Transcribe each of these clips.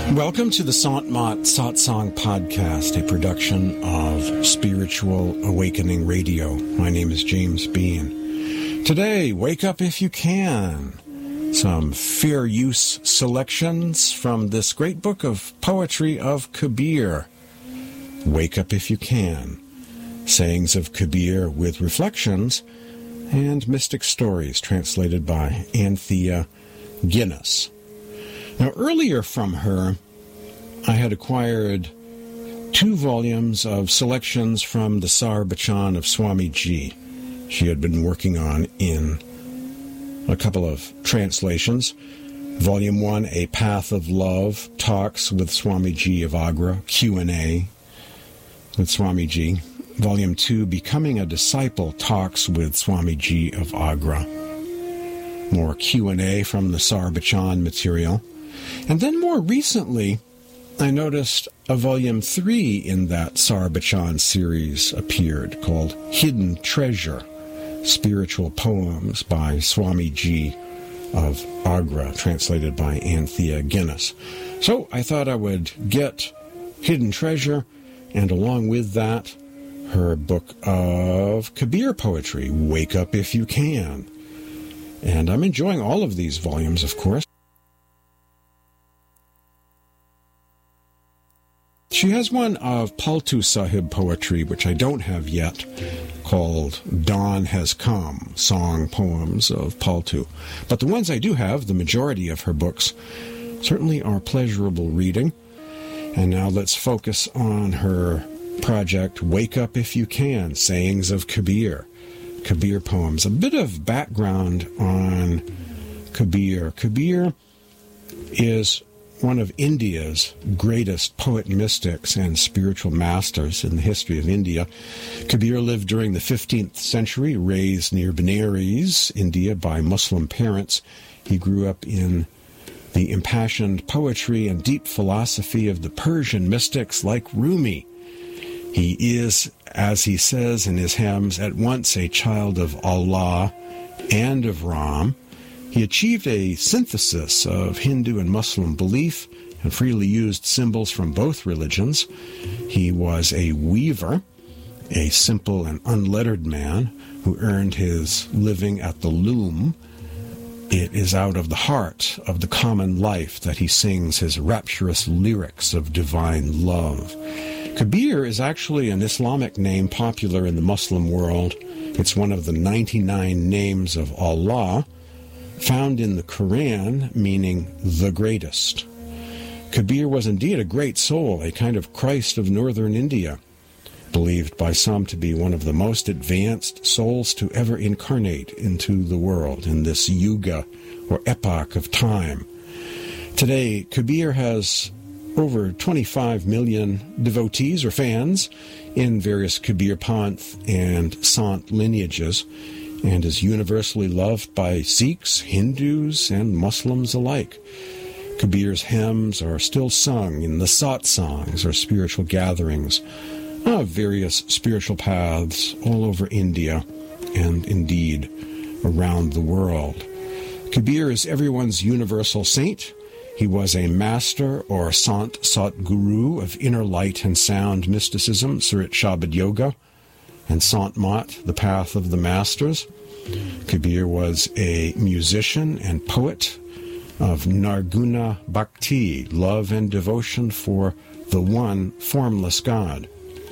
Welcome to the Sant Mat Satsang Podcast, a production of Spiritual Awakening Radio. My name is James Bean. Today, wake up if you can. Some fair use selections from this great book of poetry of Kabir. Wake up if you can. Sayings of Kabir with reflections and mystic stories translated by Anthea Guinness. Now, earlier from her, I had acquired 2 volumes of selections from the Sar Bachan of Swamiji. She had been working on in a couple of translations. Volume 1, A Path of Love, Talks with Swamiji of Agra, Q&A with Swamiji. Volume 2, Becoming a Disciple, Talks with Swamiji of Agra. More Q&A from the Sar Bachan material. And then more recently, I noticed a volume 3 in that Sar Bachan series appeared called Hidden Treasure, Spiritual Poems by Swamiji of Agra, translated by Anthea Guinness. So I thought I would get Hidden Treasure, and along with that, her book of Kabir poetry, Wake Up If You Can. And I'm enjoying all of these volumes, of course. She has one of Paltu Sahib poetry, which I don't have yet, called Dawn Has Come, Song Poems of Paltu. But the ones I do have, the majority of her books, certainly are pleasurable reading. And now let's focus on her project, Wake Up If You Can, Sayings of Kabir, Kabir poems. A bit of background on Kabir. Kabir is one of India's greatest poet mystics and spiritual masters in the history of India. Kabir lived during the 15th century, raised near Benares, India, by Muslim parents. He grew up in the impassioned poetry and deep philosophy of the Persian mystics like Rumi. He is, as he says in his hymns, at once a child of Allah and of Ram. He achieved a synthesis of Hindu and Muslim belief and freely used symbols from both religions. He was a weaver, a simple and unlettered man who earned his living at the loom. It is out of the heart of the common life that he sings his rapturous lyrics of divine love. Kabir is actually an Islamic name popular in the Muslim world. It's one of the 99 names of Allah, found in the Quran, meaning the greatest. Kabir was indeed a great soul, a kind of Christ of northern India, believed by some to be one of the most advanced souls to ever incarnate into the world in this yuga, or epoch of time. Today, Kabir has over 25 million devotees or fans in various Kabir Panth and Sant lineages, and is universally loved by Sikhs, Hindus, and Muslims alike. Kabir's hymns are still sung in the satsangs, or spiritual gatherings, of various spiritual paths all over India, and indeed around the world. Kabir is everyone's universal saint. He was a master or Sant Satguru of inner light and sound mysticism, Surat Shabad Yoga, and Sant Mat, the path of the masters. Kabir was a musician and poet of Narguna Bhakti, love and devotion for the one formless God.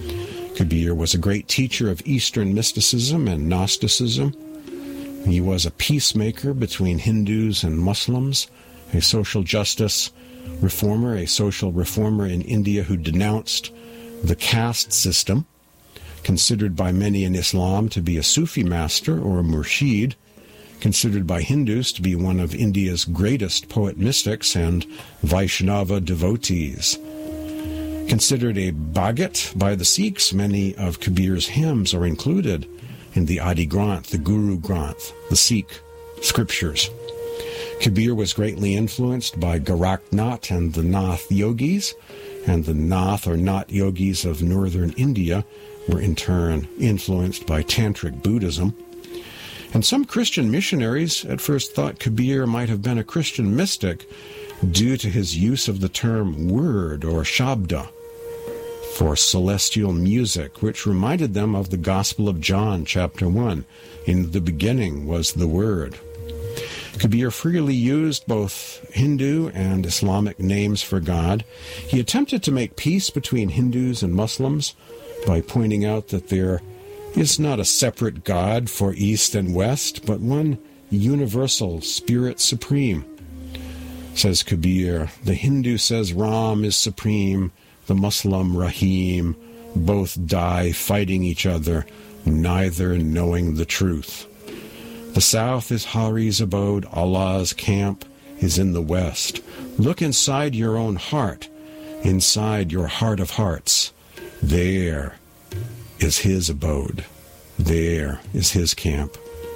Kabir was a great teacher of Eastern mysticism and Gnosticism. He was a peacemaker between Hindus and Muslims, a social justice reformer, a social reformer in India who denounced the caste system, considered by many in Islam to be a Sufi master or a murshid, considered by Hindus to be one of India's greatest poet mystics and Vaishnava devotees. Considered a Bhagat by the Sikhs, many of Kabir's hymns are included in the Adi Granth, the Guru Granth, the Sikh scriptures. Kabir was greatly influenced by Goraknath and the Nath yogis, and the Nath or Nath yogis of northern India were in turn influenced by Tantric Buddhism. And some Christian missionaries at first thought Kabir might have been a Christian mystic, due to his use of the term word or shabda for celestial music, which reminded them of the Gospel of John, chapter 1. In the beginning was the Word. Kabir freely used both Hindu and Islamic names for God. He attempted to make peace between Hindus and Muslims by pointing out that there is not a separate God for East and West, but one universal Spirit Supreme. Says Kabir, the Hindu says Ram is supreme, the Muslim Rahim, both die fighting each other, neither knowing the truth. The south is Hari's abode, Allah's camp is in the west. Look inside your own heart, inside your heart of hearts. There is his abode. There is his camp.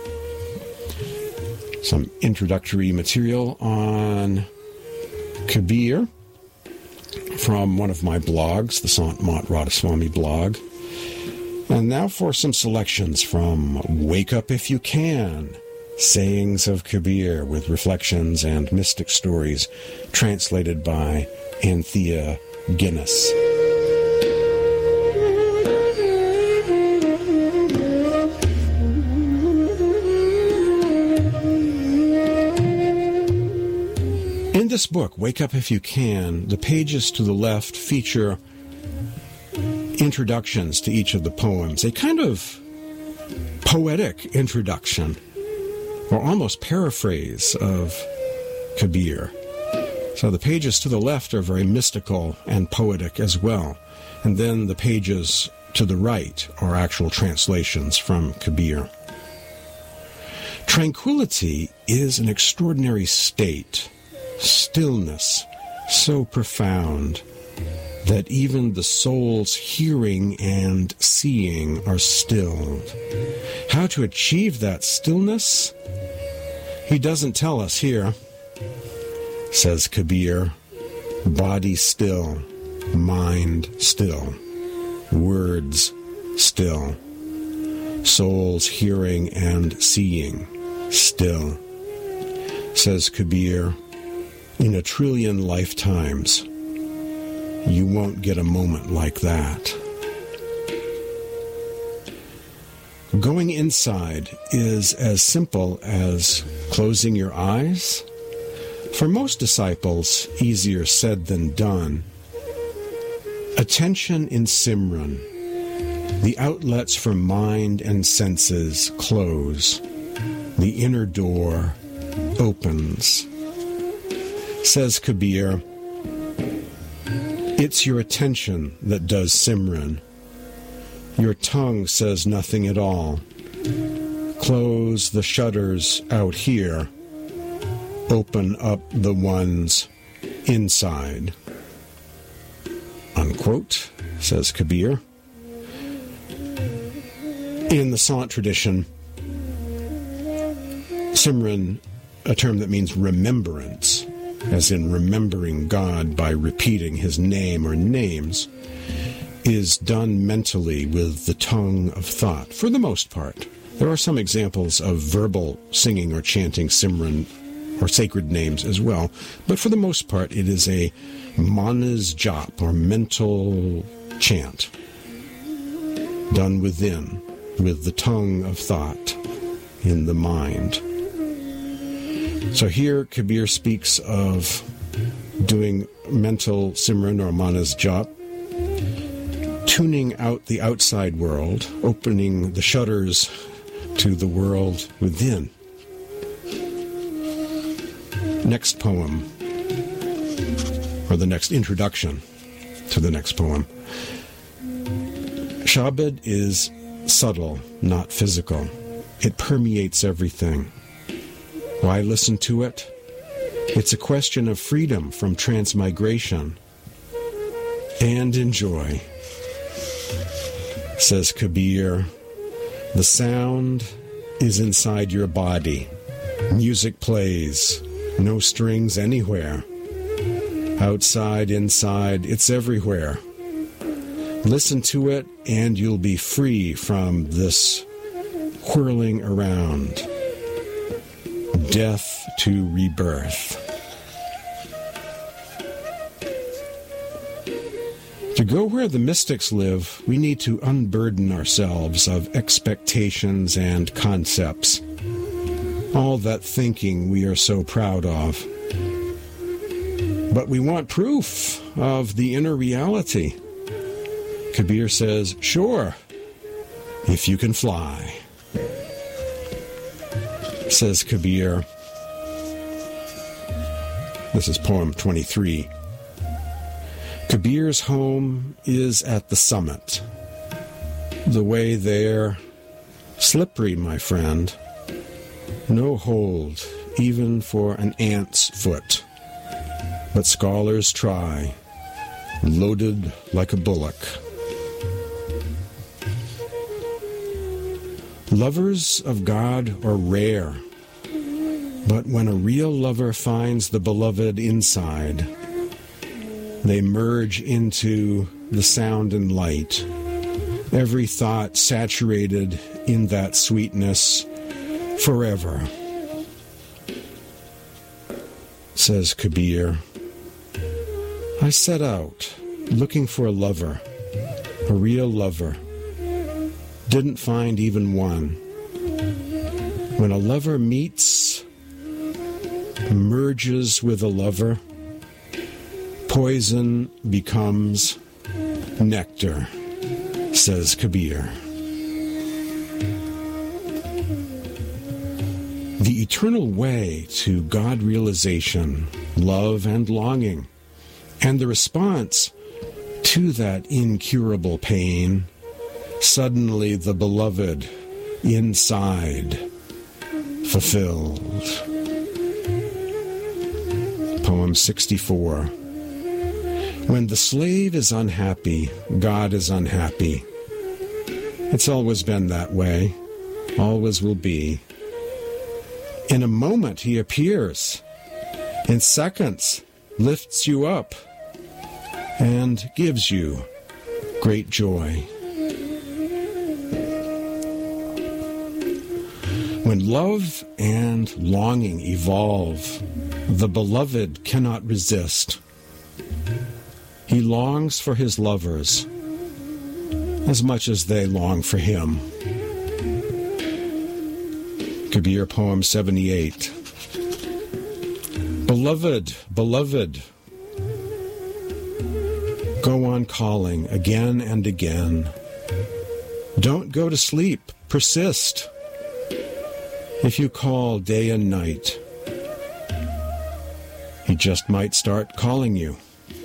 Some introductory material on Kabir from one of my blogs, the Sant Mat Radhaswami blog. And now for some selections from Wake Up If You Can, Sayings of Kabir with reflections and mystic stories, translated by Anthea Guinness. In this book, Wake Up If You Can, the pages to the left feature introductions to each of the poems, a kind of poetic introduction, or almost paraphrase of Kabir. So the pages to the left are very mystical and poetic as well, and then the pages to the right are actual translations from Kabir. Tranquility is an extraordinary state, stillness so profound that even the soul's hearing and seeing are stilled. How to achieve that stillness? He doesn't tell us here. Says Kabir, body still, mind still, words still, soul's hearing and seeing still. Says Kabir, in 1 trillion lifetimes, you won't get a moment like that. Going inside is as simple as closing your eyes. For most disciples, easier said than done. Attention in Simran. The outlets for mind and senses close. The inner door opens. Says Kabir, it's your attention that does Simran. Your tongue says nothing at all. Close the shutters out here. Open up the ones inside. Unquote, says Kabir. In the Sant tradition, Simran, a term that means remembrance, as in remembering God by repeating his name or names, is done mentally with the tongue of thought, for the most part. There are some examples of verbal singing or chanting Simran or sacred names as well, but for the most part it is a manas jap, or mental chant, done within, with the tongue of thought in the mind. So here Kabir speaks of doing mental Simran or manas jap, tuning out the outside world, opening the shutters to the world within. Next poem, or the next introduction to the next poem. Shabad is subtle, not physical. It permeates everything. Why listen to it? It's a question of freedom from transmigration. And enjoy. Says Kabir, the sound is inside your body. Music plays, no strings anywhere. Outside, inside, it's everywhere. Listen to it and you'll be free from this whirling around. Death to rebirth. To go where the mystics live, we need to unburden ourselves of expectations and concepts, all that thinking we are so proud of. But we want proof of the inner reality. Kabir says, sure, if you can fly. Says Kabir, this is poem 23. Kabir's home is at the summit. The way there, slippery, my friend. No hold, even for an ant's foot. But scholars try, loaded like a bullock. Lovers of God are rare, but when a real lover finds the beloved inside, they merge into the sound and light, every thought saturated in that sweetness forever. Says Kabir, I set out looking for a lover, a real lover. Didn't find even one. When a lover meets, merges with a lover, poison becomes nectar, says Kabir. The eternal way to God realization, love and longing, and the response to that incurable pain, suddenly the beloved inside fulfilled. Poem 64. When the slave is unhappy, God is unhappy. It's always been that way, always will be. In a moment he appears, in seconds lifts you up, and gives you great joy. When love and longing evolve, the beloved cannot resist. He longs for his lovers as much as they long for him. Kabir, poem 78. Beloved, beloved, go on calling again and again. Don't go to sleep, persist. If you call day and night, he just might start calling you.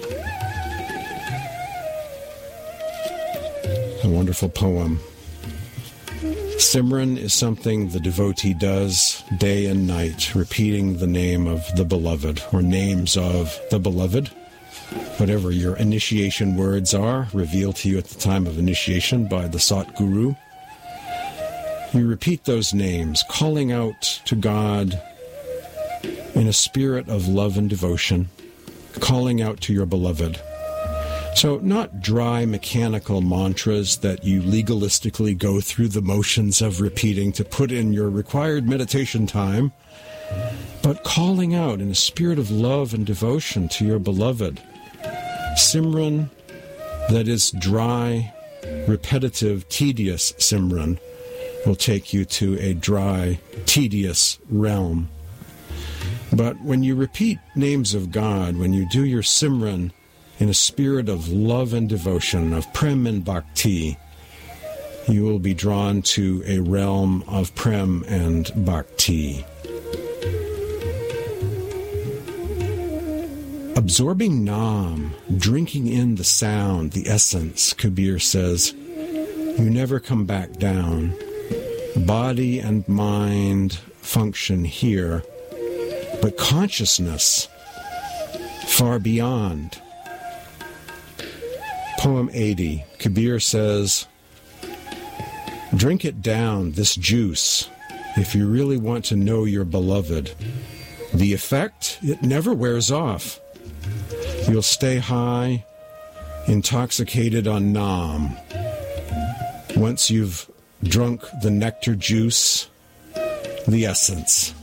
A wonderful poem. Simran is something the devotee does day and night, repeating the name of the beloved, or names of the beloved. Whatever your initiation words are, revealed to you at the time of initiation by the Sat Guru. You repeat those names, calling out to God in a spirit of love and devotion, calling out to your beloved. So not dry mechanical mantras that you legalistically go through the motions of repeating to put in your required meditation time, but calling out in a spirit of love and devotion to your beloved. Simran that is dry, repetitive, tedious Simran will take you to a dry, tedious realm. But when you repeat names of God, when you do your Simran in a spirit of love and devotion, of Prem and Bhakti, you will be drawn to a realm of Prem and Bhakti. Absorbing Nam, drinking in the sound, the essence, Kabir says, you never come back down. Body and mind function here, but consciousness far beyond. Poem 80, Kabir says, drink it down, this juice, if you really want to know your beloved. The effect, it never wears off. You'll stay high, intoxicated on Nam. Once you've drunk the nectar juice, the essence.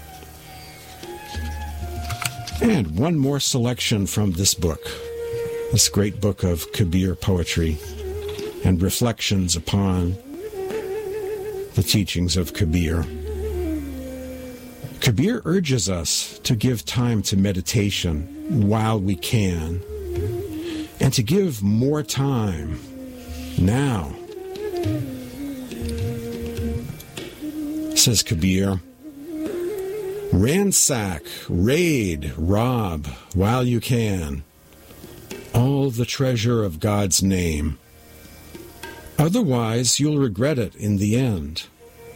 And one more selection from this book. this great book of Kabir poetry and reflections upon the teachings of Kabir. Kabir urges us to give time to meditation while we can, and to give more time now. Says Kabir, ransack, raid, rob while you can all the treasure of God's name. Otherwise, you'll regret it in the end,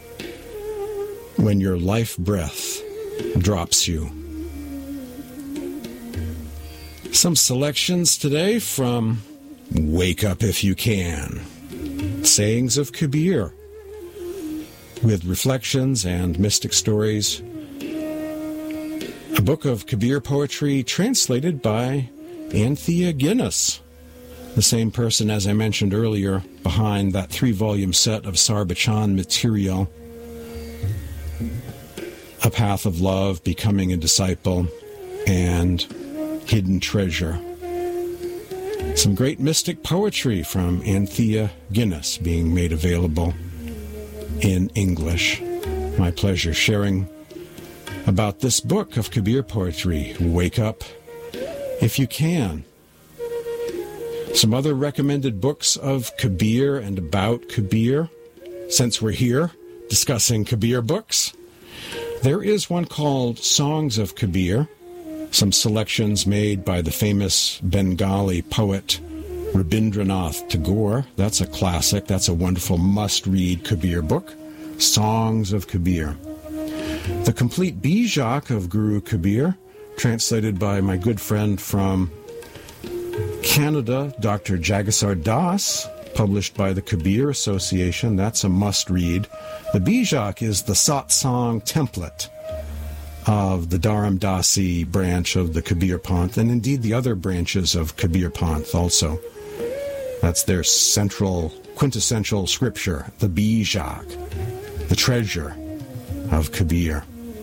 when your life breath drops you. Some selections today from Wake Up If You Can, sayings of Kabir, with reflections and mystic stories. A book of Kabir poetry translated by Anthea Guinness, the same person, as I mentioned earlier, behind that 3-volume set of Sarbachan material, A Path of Love, Becoming a Disciple, and Hidden Treasure. Some great mystic poetry from Anthea Guinness being made available in English. My pleasure sharing about this book of Kabir poetry, Wake Up If You Can. Some other recommended books of Kabir and about Kabir, since we're here discussing Kabir books. There is one called Songs of Kabir, some selections made by the famous Bengali poet Rabindranath Tagore. That's a classic. That's a wonderful must-read Kabir book, Songs of Kabir. The Complete Bijak of Guru Kabir, translated by my good friend from Canada, Dr. Jagisar Das, published by the Kabir Association. That's a must-read. The Bijak is the satsang template of the Dharam Dasi branch of the Kabir Panth, and indeed the other branches of Kabir Panth also. That's their central, quintessential scripture, the Bijak, the treasure of Kabir.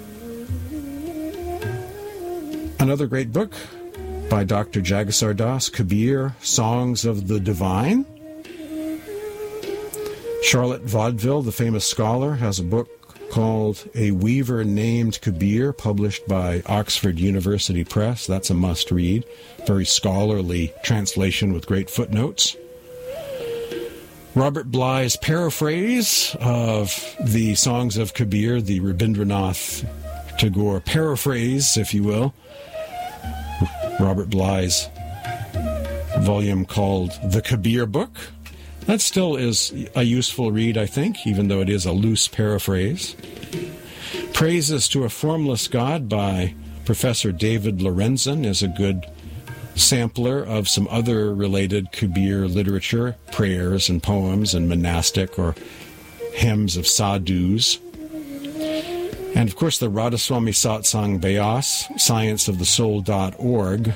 Another great book by Dr. Jagisar Das, Kabir, Songs of the Divine. Charlotte Vaudeville, the famous scholar, has a book called A Weaver Named Kabir, published by Oxford University Press. That's a must-read. Very scholarly translation with great footnotes. Robert Bly's paraphrase of the Songs of Kabir, the Rabindranath Tagore paraphrase, if you will. Robert Bly's volume called The Kabir Book. That still is a useful read, I think, even though it is a loose paraphrase. Praises to a Formless God by Professor David Lorenzen is a good sampler of some other related Kabir literature, prayers and poems and monastic or hymns of sadhus. And, of course, the Radhaswami Satsang Beas, scienceofthesoul.org,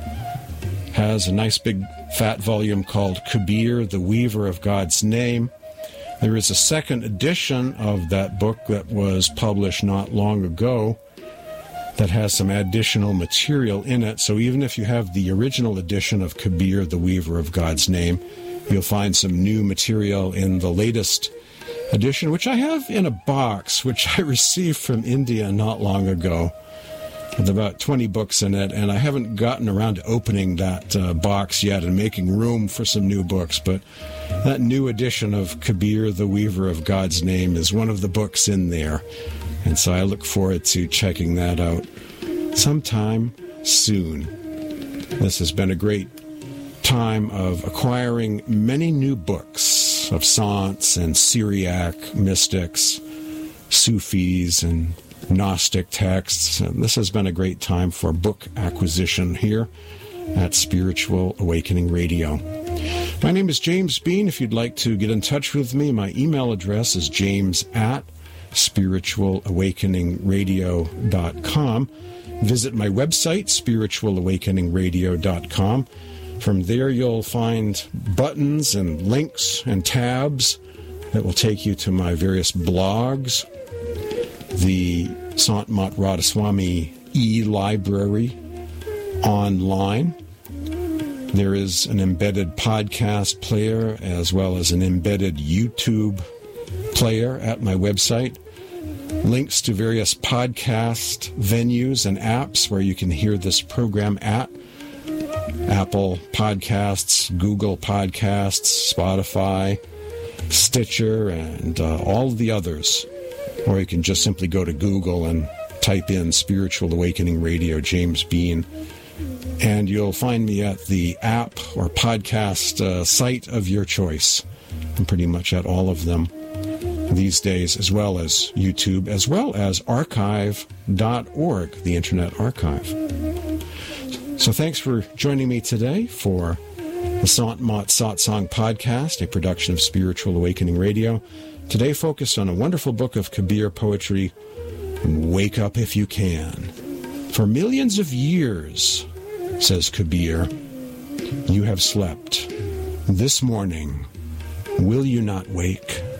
has a nice big fat volume called Kabir, the Weaver of God's Name. There is a second edition of that book that was published not long ago that has some additional material in it. So even if you have the original edition of Kabir, the Weaver of God's Name, you'll find some new material in the latest edition, which I have in a box, which I received from India not long ago, with about 20 books in it, and I haven't gotten around to opening that box yet and making room for some new books, but that new edition of Kabir, the Weaver of God's Name, is one of the books in there, and so I look forward to checking that out sometime soon. This has been a great time of acquiring many new books of Sants and Syriac mystics, Sufis, and Gnostic texts. And this has been a great time for book acquisition here at Spiritual Awakening Radio. My name is James Bean. If you'd like to get in touch with me, my email address is james@spiritualawakeningradio.com. Visit my website, spiritualawakeningradio.com. From there, you'll find buttons and links and tabs that will take you to my various blogs, the Sant Mat Radhaswami e-library online, There is an embedded podcast player as well as an embedded YouTube player at my website. Links to various podcast venues and apps where you can hear this program at. Apple Podcasts, Google Podcasts, Spotify, Stitcher, and all of the others. Or you can just simply go to Google and type in Spiritual Awakening Radio, James Bean, and you'll find me at the app or podcast site of your choice. I'm pretty much at all of them these days, as well as YouTube, as well as archive.org, the Internet Archive. So thanks for joining me today for the Sant Mat Satsang podcast, a production of Spiritual Awakening Radio. Today focused on a wonderful book of Kabir poetry, Wake Up If You Can. For millions of years, says Kabir, you have slept. This morning, will you not wake?